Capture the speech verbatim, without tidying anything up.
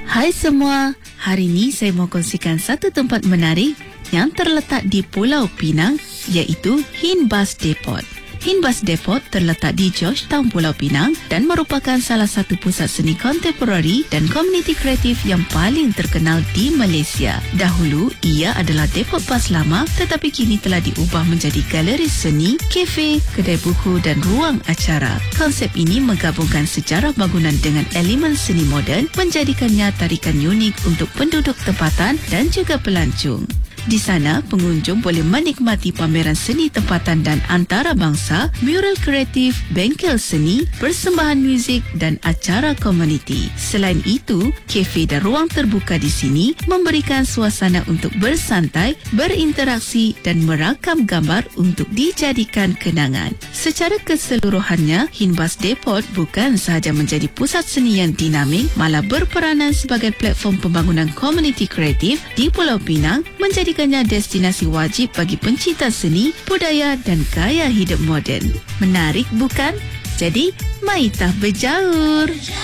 Hai semua, hari ini saya mau kongsikan satu tempat menarik yang terletak di Pulau Pinang, iaitu Hinbas Depot. Hinbas Depot terletak di Georgetown, Pulau Pinang dan merupakan salah satu pusat seni kontemporari dan komuniti kreatif yang paling terkenal di Malaysia. Dahulu, ia adalah depot bas lama tetapi kini telah diubah menjadi galeri seni, kafe, kedai buku dan ruang acara. Konsep ini menggabungkan sejarah bangunan dengan elemen seni moden, menjadikannya tarikan unik untuk penduduk tempatan dan juga pelancong. Di sana, pengunjung boleh menikmati pameran seni tempatan dan antarabangsa, mural kreatif, bengkel seni, persembahan muzik dan acara komuniti. Selain itu, kafe dan ruang terbuka di sini memberikan suasana untuk bersantai, berinteraksi dan merakam gambar untuk dijadikan kenangan. Secara keseluruhannya, Hinbas Depot bukan sahaja menjadi pusat seni yang dinamik, malah berperanan sebagai platform pembangunan komuniti kreatif di Pulau Pinang, menjadi destinasi wajib bagi pencinta seni, budaya dan gaya hidup moden. Menarik bukan? Jadi, mari kita berjaur!